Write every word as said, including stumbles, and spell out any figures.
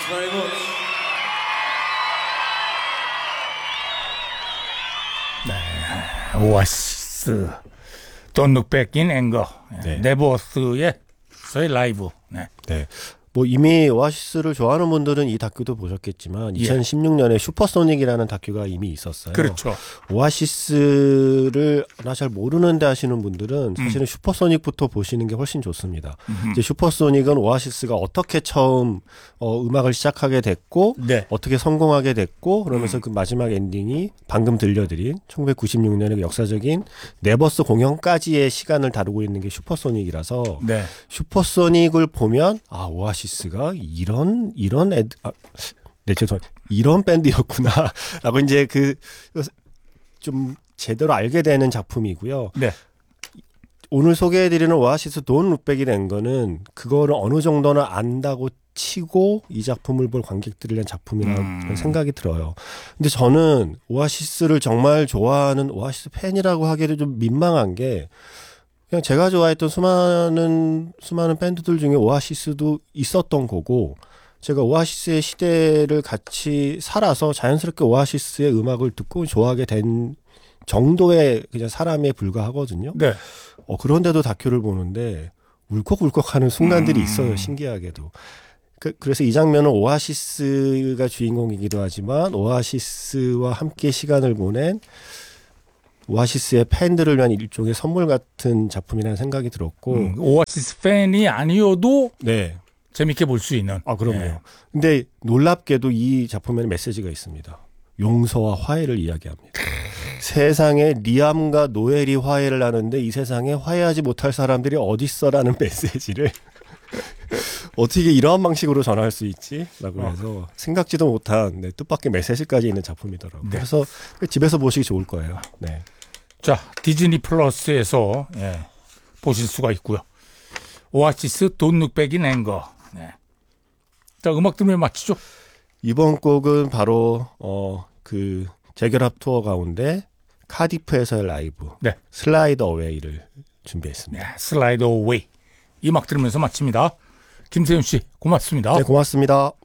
very much. 네, 오아시스 Don't Look Back in Anger. 네. 네버스의 저희 라이브. 네. 네. 뭐 이미 오아시스를 좋아하는 분들은 이 다큐도 보셨겠지만 예. 이천십육 년에 슈퍼소닉이라는 다큐가 이미 있었어요. 그렇죠. 오아시스를 나 잘 모르는데 하시는 분들은 사실은 음. 슈퍼소닉부터 보시는 게 훨씬 좋습니다. 음흠. 이제 슈퍼소닉은 오아시스가 어떻게 처음 어, 음악을 시작하게 됐고 네. 어떻게 성공하게 됐고 그러면서 음. 그 마지막 엔딩이 방금 들려드린 천구백구십육 년의 역사적인 네버스 공연까지의 시간을 다루고 있는 게 슈퍼소닉이라서 네. 슈퍼소닉을 보면 아 오아시스가 이런 이런 애드 아, 네 죄송 이런 밴드였구나라고 이제 그 좀 제대로 알게 되는 작품이고요. 네. 오늘 소개해드리는 오아시스 돈 룩백이 된 거는 그거를 어느 정도는 안다고 치고 이 작품을 볼 관객들을 위한 작품이라는 음. 생각이 들어요. 근데 저는 오아시스를 정말 좋아하는 오아시스 팬이라고 하기에도 좀 민망한 게 그냥 제가 좋아했던 수많은 수많은 밴드들 중에 오아시스도 있었던 거고 제가 오아시스의 시대를 같이 살아서 자연스럽게 오아시스의 음악을 듣고 좋아하게 된 정도의 그냥 사람에 불과하거든요. 네. 어, 그런데도 다큐를 보는데 울컥울컥하는 순간들이 음. 있어요. 신기하게도. 그, 그래서 이 장면은 오아시스가 주인공이기도 하지만 오아시스와 함께 시간을 보낸 오아시스의 팬들을 위한 일종의 선물 같은 작품이라는 생각이 들었고 음, 오아시스 팬이 아니어도 네. 재밌게 볼 수 있는. 아, 그럼요. 네. 근데 놀랍게도 이 작품에는 메시지가 있습니다. 용서와 화해를 이야기합니다. 세상에 리암과 노엘이 화해를 하는데 이 세상에 화해하지 못할 사람들이 어딨어라는 메시지를 어떻게 이러한 방식으로 전할 수 있지? 라고 해서 생각지도 못한 네, 뜻밖의 메시지까지 있는 작품이더라고요. 네. 그래서 집에서 보시기 좋을 거예요. 네. 자, 디즈니 플러스에서 예, 보실 수가 있고요. 오아시스 Don't Look Back in Anger. 네. 자, 음악 들으면 마치죠. 이번 곡은 바로 어, 그 재결합 투어 가운데 카디프에서의 라이브 네. 슬라이드 어웨이를 준비했습니다. 네, 슬라이드 어웨이. 이 음악 들으면서 마칩니다. 김세윤 씨, 고맙습니다. 네, 고맙습니다.